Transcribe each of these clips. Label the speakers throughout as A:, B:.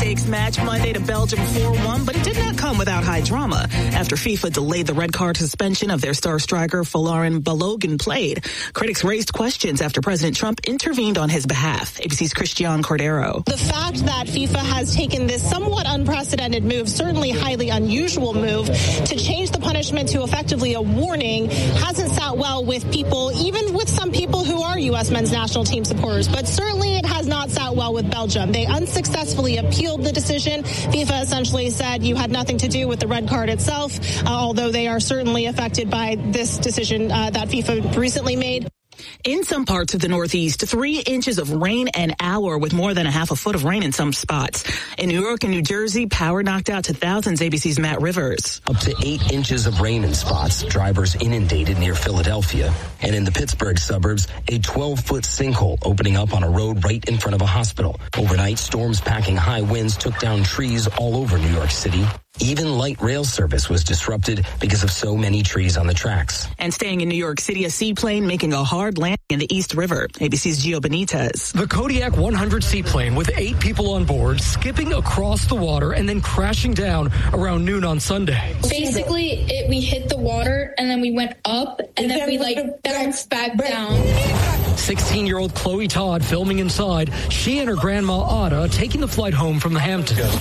A: high-stakes match Monday to Belgium 4-1, but it did not come without high drama after FIFA delayed the red card suspension of their star striker Folarin Balogun played. Critics raised questions after President Trump intervened on his behalf. ABC's Christian Cordero.
B: The fact that FIFA has taken this somewhat unprecedented move, certainly highly unusual move, to change the punishment to effectively a warning hasn't sat well with people, even with some people who are U.S. men's national team supporters. But certainly it has not sat well with Belgium. They unsuccessfully appealed the decision. FIFA essentially said you had nothing to do with the red card itself, although they are certainly affected by this decision that FIFA recently made.
A: In some parts of the Northeast, 3 inches of rain an hour with more than a half a foot of rain in some spots. In New York and New Jersey, power knocked out to thousands. ABC's Matt Rivers.
C: Up to 8 inches of rain in spots. Drivers inundated near Philadelphia. And in the Pittsburgh suburbs, a 12-foot sinkhole opening up on a road right in front of a hospital. Overnight, storms packing high winds took down trees all over New York City. Even light rail service was disrupted because of so many trees on the tracks.
A: And staying in New York City, a seaplane making a hard landing in the East River. ABC's Gio Benitez.
D: The Kodiak 100 seaplane with 8 people on board skipping across the water and then crashing down around noon on Sunday.
E: Basically, we hit the water and then we went up and then we bounced back down.
D: 16-year-old Chloe Todd filming inside. She and her grandma Ada taking the flight home from the Hamptons.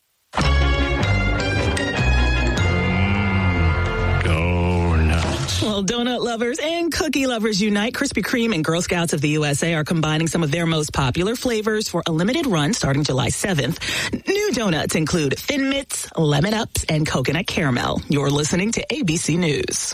A: Well, donut lovers and cookie lovers unite. Krispy Kreme and Girl Scouts of the USA are combining some of their most popular flavors for a limited run starting July 7th. New donuts include Thin Mints, Lemon Ups, and Coconut Caramel. You're listening to ABC News.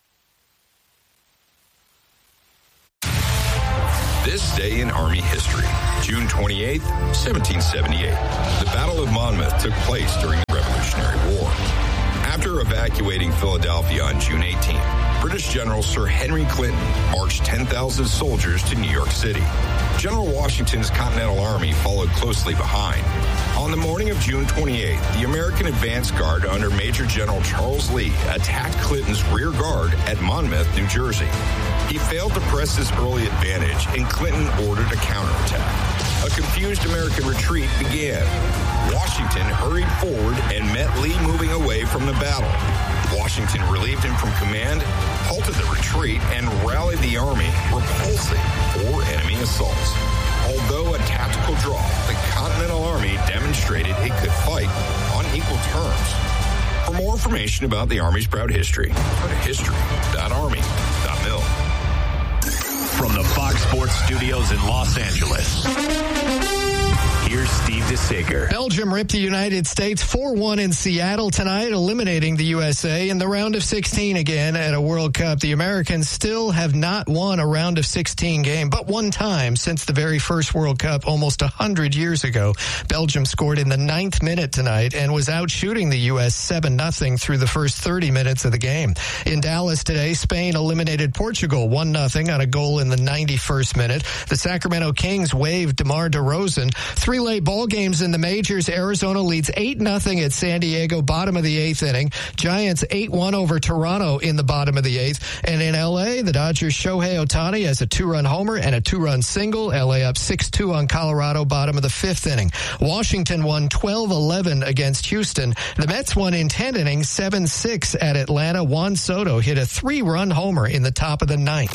F: This day in Army history, June 28, 1778. The Battle of Monmouth took place during the Revolutionary War. After evacuating Philadelphia on June 18, British General Sir Henry Clinton marched 10,000 soldiers to New York City. General Washington's Continental Army followed closely behind. On the morning of June 28, the American advance guard under Major General Charles Lee attacked Clinton's rear guard at Monmouth, New Jersey. He failed to press his early advantage, and Clinton ordered a counterattack. A confused American retreat began. Washington hurried forward and met Lee moving away from the battle. Washington relieved him from command, halted the retreat, and rallied the army, repulsing 4 enemy assaults. Although a tactical draw, the Continental Army demonstrated it could fight on equal terms. For more information about the Army's proud history, go to history.army.mil.
G: From the Fox Sports Studios in Los Angeles, here's Steve DeSager.
H: Belgium ripped the United States 4-1 in Seattle tonight, eliminating the USA in the round of 16 again at a World Cup. The Americans still have not won a round of 16 game, but one time since the very first World Cup almost 100 years ago. Belgium scored in the 9th minute tonight and was out shooting the U.S. 7-0 through the first 30 minutes of the game. In Dallas today, Spain eliminated Portugal 1-0 on a goal in the 91st minute. The Sacramento Kings waived DeMar DeRozan. 3 late ball games in the majors. Arizona leads 8-0 at San Diego, bottom of the 8th inning. Giants 8-1 over Toronto in the bottom of the 8th. And in L.A., the Dodgers' Shohei Ohtani has a 2-run homer and a 2-run single. L.A. up 6-2 on Colorado, bottom of the 5th inning. Washington won 12-11 against Houston. The Mets won in 10 innings, 7-6 at Atlanta. Juan Soto hit a 3-run homer in the top of the 9th.